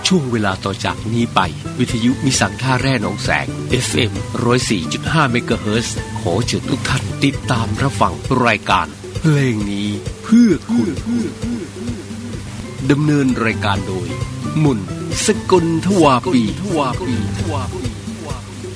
ช่วงเวลาต่อจากนี้ไปวิทยุมิสังท่าแร่หนองแสง FM 104.5 เมกะเฮิรตซ์ขอเชิญทุกท่านติดตามรับฟังรายการเพลงนี้เพื่อคุณดำเนินรายการโดยมุนสกลทวาปี